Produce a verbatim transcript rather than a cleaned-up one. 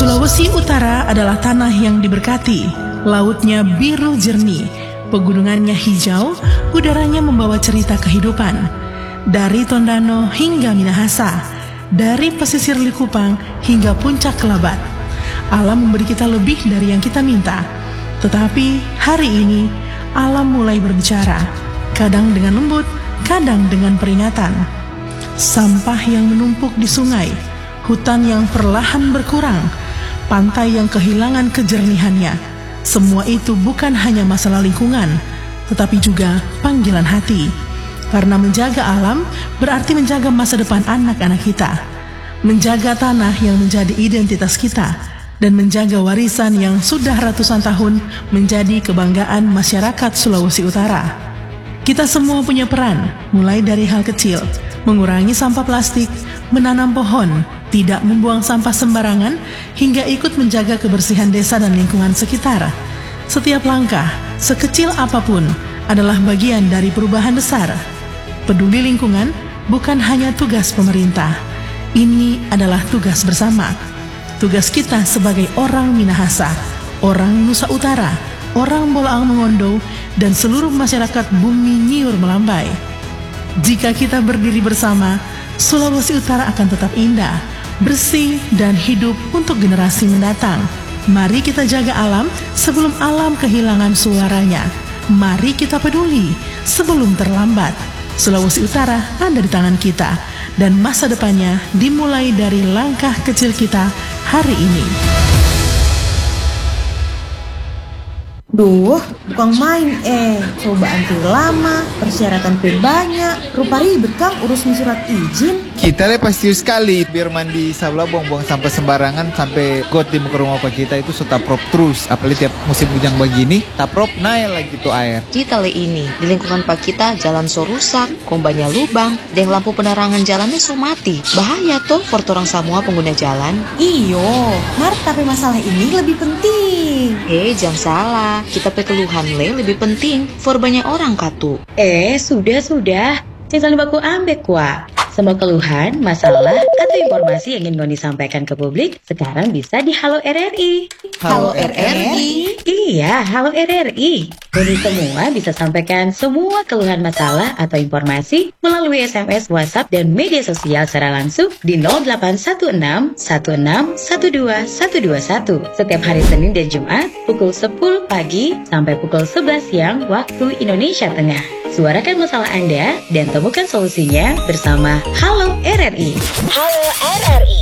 Sulawesi Utara adalah tanah yang diberkati, lautnya biru jernih, pegunungannya hijau, udaranya membawa cerita kehidupan. Dari Tondano hingga Minahasa, dari pesisir Likupang hingga puncak Kelabat, alam memberi kita lebih dari yang kita minta. Tetapi hari ini, alam mulai berbicara, kadang dengan lembut, kadang dengan peringatan. Sampah yang menumpuk di sungai, hutan yang perlahan berkurang, pantai yang kehilangan kejernihannya. Semua itu bukan hanya masalah lingkungan, tetapi juga panggilan hati. Karena menjaga alam berarti menjaga masa depan anak-anak kita, menjaga tanah yang menjadi identitas kita, dan menjaga warisan yang sudah ratusan tahun menjadi kebanggaan masyarakat Sulawesi Utara. Kita semua punya peran, mulai dari hal kecil, mengurangi sampah plastik, menanam pohon, tidak membuang sampah sembarangan, hingga ikut menjaga kebersihan desa dan lingkungan sekitar. Setiap langkah, sekecil apapun, adalah bagian dari perubahan besar. Peduli lingkungan bukan hanya tugas pemerintah, ini adalah tugas bersama. Tugas kita sebagai orang Minahasa, orang Nusa Utara, orang Bolaang Mongondo, dan seluruh masyarakat bumi Nyiur Melambai. Jika kita berdiri bersama, Sulawesi Utara akan tetap indah, bersih, dan hidup untuk generasi mendatang. Mari kita jaga alam sebelum alam kehilangan suaranya. Mari kita peduli sebelum terlambat. Sulawesi Utara ada di tangan kita, dan masa depannya dimulai dari langkah kecil kita hari ini. Duh, bukan main eh, cobaan tuh lama, persyaratan tuh banyak, rupa ribet Kang urusin surat izin. Kita deh pasti sekali biar mandi sabla buang-buang sampah sembarangan sampai got di muka rumah pak kita itu sudah prop terus. Apalagi tiap musim hujan begini, taprop naik lagi tuh air. Kita le ini di lingkungan pak kita jalan so rusak, kombanya lubang, dan lampu penerangan jalannya so mati. Bahaya tuh for orang semua pengguna jalan. Iyo, Mar, tapi masalah ini lebih penting. Eh, jangan salah. Kita pe keluhan le lebih penting for banyak orang katu. Eh, sudah-sudah. Jangan baku ambek wa. Semua keluhan, masalah, atau informasi yang ingin Ngoni sampaikan ke publik sekarang bisa di Halo R R I. Halo R R I? Iya, Halo R R I. Ngoni semua bisa sampaikan semua keluhan masalah atau informasi melalui S M S, WhatsApp, dan media sosial secara langsung di nol delapan satu enam satu enam satu dua satu dua satu setiap hari Senin dan Jumat pukul sepuluh pagi sampai pukul sebelas siang waktu Indonesia Tengah. Suarakan masalah Anda dan temukan solusinya bersama Halo R R I. Halo R R I.